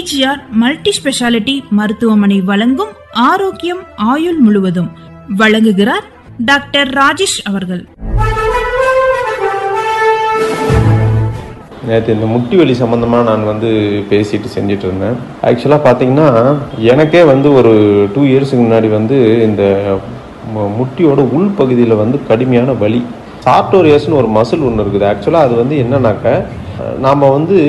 PGR multi speciality மருத்துவமனை வழங்கும் ஆரோக்கியம் ஆயுள் முழுவதும். வழங்குகிறார் டாக்டர் ராஜேஷ் அவர்கள். நேற்று இந்த முட்டி வலி சம்மந்தமாக நான் பேசிட்டு செஞ்சுட்டு இருந்தேன். ஆக்சுவலாக பார்த்தீங்கன்னா எனக்கே ஒரு 2 இயர்ஸுக்கு முன்னாடி இந்த முட்டியோட உள் பகுதியில் கடுமையான வலி. சார்டோரியஸ்னு ஒரு மசில் ஒன்று இருக்குது. ஆக்சுவலாக அது என்னன்னாக்கா நாம்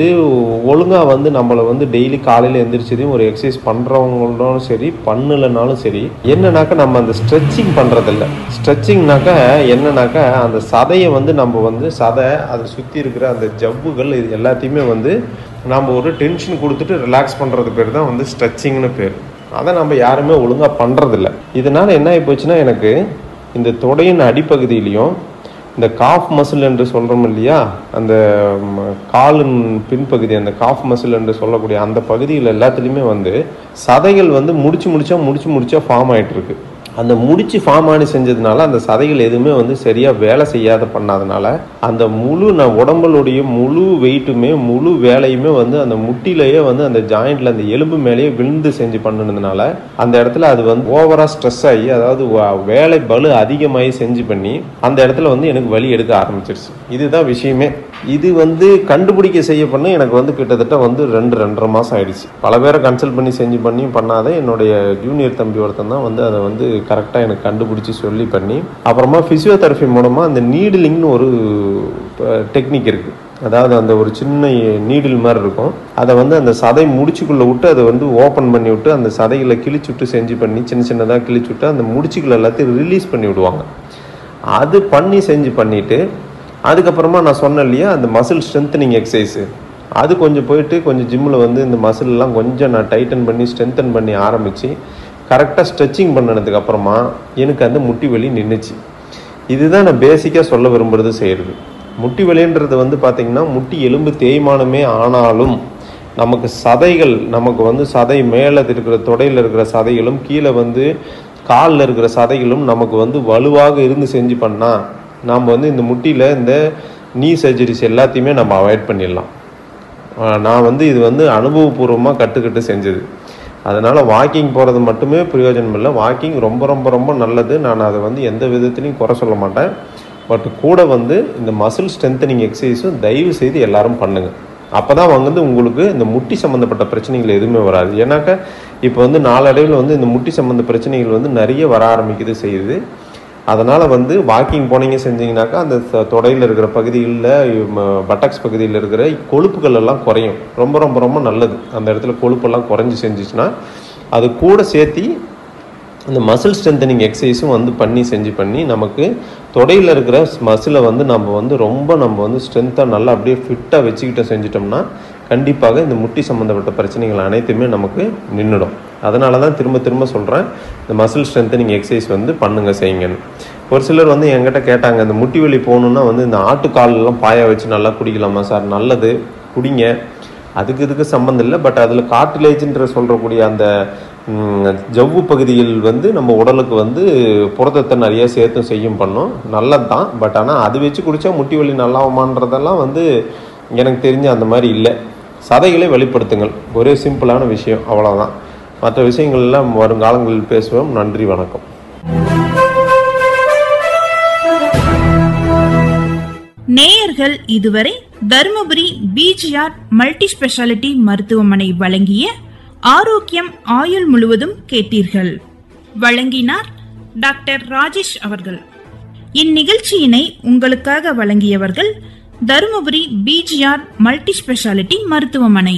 ஒழுங்காக நம்மளை டெய்லி காலையில் எந்திரிச்சதையும் ஒரு எக்ஸசைஸ் பண்ணுறவங்களும் சரி பண்ணலைனாலும் சரி என்னன்னாக்கா நம்ம அந்த ஸ்ட்ரெச்சிங் பண்ணுறதில்ல. ஸ்ட்ரெச்சிங்னாக்கா என்னன்னாக்கா அந்த சதையை நம்ம சதை அதை சுற்றி இருக்கிற அந்த ஜவ்வுகள் இது எல்லாத்தையுமே நம்ம ஒரு டென்ஷன் கொடுத்துட்டு ரிலாக்ஸ் பண்ணுறது பேர் தான் ஸ்ட்ரெச்சிங்னு பேர். அதை நம்ம யாருமே ஒழுங்காக பண்ணுறதில்ல. இதனால் என்ன ஆகி போச்சுன்னா எனக்கு இந்த தொடையின் அடிப்பகுதியிலையும் இந்த காஃப் மசில் என்று சொல்கிறோம் இல்லையா, அந்த காலின் பின்பகுதி அந்த காஃப் மசில் என்று சொல்லக்கூடிய அந்த பகுதியில் எல்லாத்துலேயுமே சதைகள் முடிச்சு ஃபார்ம் ஆகிட்டு இருக்கு. அந்த முடிச்சு ஃபார்ம் ஆனி செஞ்சதுனால அந்த சதைகள் எதுவுமே சரியாக வேலை செய்யாத பண்ணாதனால அந்த முழு உடம்புடைய முழு வெயிட்டுமே முழு வேலையுமே அந்த முட்டிலேயே அந்த ஜாயிண்டில் அந்த எலும்பு மேலேயே விழுந்து செஞ்சு பண்ணினதுனால அந்த இடத்துல அது ஓவராக ஸ்ட்ரெஸ் ஆகி, அதாவது வேலை பலு அதிகமாகி செஞ்சு பண்ணி அந்த இடத்துல எனக்கு வலி எடுக்க ஆரம்பிச்சிருச்சு. இதுதான் விஷயமே. இது கண்டுபிடிக்க செய்ய பண்ண எனக்கு கிட்டத்தட்ட 2-2.5 மாதம் ஆயிடுச்சு. பல பேரை கன்சல்ட் பண்ணி செஞ்சு பண்ணியும் பண்ணாத என்னுடைய ஜூனியர் தம்பி ஒருத்தன் தான் அதை கரெக்டாக எனக்கு கண்டுபிடிச்சி சொல்லி பண்ணி அப்புறமா ஃபிசியோதெரபி மூலமாக அந்த நீடிலிங்னு ஒரு டெக்னிக் இருக்குது. அதாவது அந்த ஒரு சின்ன நீடில் மாதிரி இருக்கும். அதை அந்த சதை முடிச்சுக்குள்ளே விட்டு அதை ஓப்பன் பண்ணி விட்டு அந்த சதைகளை கிழிச்சு விட்டு செஞ்சு பண்ணி சின்னதாக கிழிச்சு விட்டு அந்த முடிச்சுக்கள் எல்லாத்தையும் ரிலீஸ் பண்ணி விடுவாங்க. அது பண்ணி செஞ்சு பண்ணிவிட்டு அதுக்கப்புறமா நான் சொன்னேன் இல்லையா அந்த மசில் ஸ்ட்ரென்த்தனிங் எக்ஸசைஸு, அது கொஞ்சம் போயிட்டு கொஞ்சம் ஜிம்மில் இந்த மசில்லாம் கொஞ்சம் நான் டைட்டன் பண்ணி ஸ்ட்ரென்தன் பண்ணி ஆரம்பித்து கரெக்டாக ஸ்ட்ரெச்சிங் பண்ணதுக்கு அப்புறமா எனக்கு அந்த முட்டி வலி நின்றுச்சு. இதுதான் நான் பேசிக்காக சொல்ல விரும்புகிறது செய்கிறது. முட்டி வலின்றது பார்த்திங்கன்னா முட்டி எலும்பு தேய்மானமே ஆனாலும் நமக்கு சதைகள் நமக்கு சதை மேலே இருக்கிற தொடையில் இருக்கிற சதைகளும் கீழே காலில் இருக்கிற சதைகளும் நமக்கு வலுவாக இருந்து செஞ்சு பண்ணால் நாம் இந்த முட்டியில் இந்த நீ சர்ஜரிஸ் எல்லாத்தையுமே நம்ம அவாய்ட் பண்ணிடலாம். நான் இது அனுபவபூர்வமாக கற்றுக்கிட்டு செஞ்சது. அதனால் வாக்கிங் போகிறது மட்டுமே பிரயோஜனம் இல்லை. வாக்கிங் ரொம்ப ரொம்ப ரொம்ப நல்லது. நான் அதை எந்த விதத்துலையும் குறை சொல்ல மாட்டேன். பட் கூட இந்த மசில் ஸ்ட்ரென்த்தனிங் எக்ஸசைஸும் தயவு செய்து எல்லாரும் பண்ணுங்கள். அப்போ தான் உங்களுக்கு இந்த முட்டி சம்மந்தப்பட்ட பிரச்சனைகள் எதுவுமே வராது. ஏன்னாக்கா இப்போ நாளடைவில் இந்த முட்டி சம்மந்த பிரச்சனைகள் நிறைய வர ஆரம்பிக்குது செய்யுது. அதனால் வாக்கிங் போனீங்க செஞ்சிங்கனாக்கா அந்த தொடையில் இருக்கிற பகுதிகளில் பட்டக்ஸ் பகுதியில் இருக்கிற கொழுப்புகள் எல்லாம் குறையும். ரொம்ப ரொம்ப ரொம்ப நல்லது. அந்த இடத்துல கொழுப்பெல்லாம் குறைஞ்சி செஞ்சிச்சுன்னா அது கூட சேர்த்தி இந்த மசில் ஸ்ட்ரென்த்தனிங் எக்ஸசைஸும் செஞ்சு பண்ணி நமக்கு தொடையில் இருக்கிற மசிலை நம்ம ஸ்ட்ரென்த்தாக நல்லா அப்படியே ஃபிட்டாக வச்சுக்கிட்ட செஞ்சிட்டோம்னா கண்டிப்பாக இந்த முட்டி சம்மந்தப்பட்ட பிரச்சனைகள் அனைத்துமே நமக்கு நின்றுடும். அதனால தான் திரும்ப திரும்ப சொல்கிறேன், இந்த மசில் ஸ்ட்ரென்த்தனிங் எக்ஸசைஸ் பண்ணுங்கள் செய்யுங்கன்னு. ஒரு சிலர் என்கிட்ட கேட்டாங்க, இந்த முட்டி வலி போகணுன்னா இந்த ஆட்டுக்காலெல்லாம் பாய வச்சு நல்லா குடிக்கலாமா சார்? நல்லது, குடிங்க, அதுக்கு இதுக்கு சம்மந்தம் இல்லை. பட் அதில் கார்டிலேஜ்ன்ற சொல்லக்கூடிய அந்த ஜவ்வு பகுதியில் நம்ம உடலுக்கு புரதத்தை நிறைய சேர்த்தும் செய்யும் பண்ணோம், நல்லது தான். பட் ஆனால் அது வச்சு குடித்தா முட்டி வலி நல்லாவுமான்றதெல்லாம் எனக்கு தெரிஞ்ச அந்த மாதிரி இல்லை. சதைகளை வெளிப்படுத்துங்கள், ஒரே சிம்பிளான விஷயம், அவ்வளோதான். மற்ற விஷயங்கள் எல்லாம் வருங்காலங்களில் பேசுவோம். நன்றி, வணக்கம். நேயர்கள் இதுவரை தருமபுரி பிஜிஆர் மல்டி ஸ்பெஷாலிட்டி மருத்துவமனை வழங்கிய ஆரோக்கியம் ஆயுள் முழுவதும் கேட்டீர்கள். வழங்கினார் டாக்டர் ராஜேஷ் அவர்கள். இந்நிகழ்ச்சியினை உங்களுக்காக வழங்கியவர்கள் தருமபுரி பிஜிஆர் மல்டி ஸ்பெஷாலிட்டி மருத்துவமனை.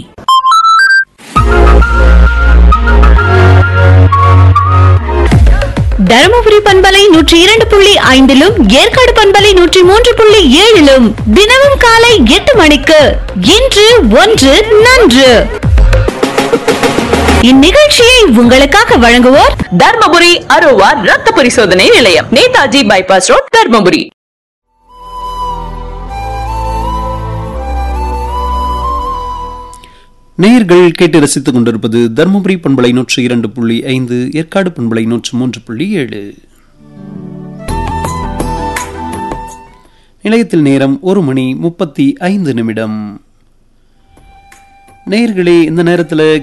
தருமபுரி பண்பலை 102.5 ஏற்காடு பண்பலை 103.7 தினமும் காலை 8 மணிக்கு இன்று ஒன்று நன்று. இந்நிகழ்ச்சியை உங்களுக்காக வழங்குவோர் தர்மபுரி அரோவா ரத்த பரிசோதனை நிலையம், நேதாஜி பைபாஸ் ரோட், தர்மபுரி. நேயர்கள் கேட்டு ரசித்துக் கொண்டிருப்பது தர்மபுரி பண்பலை 102.5 ஏற்காடு பண்பலை 103.7. நிலையத்தில் நேரம் 1:35. நேயர்களே, இந்த நேரத்தில்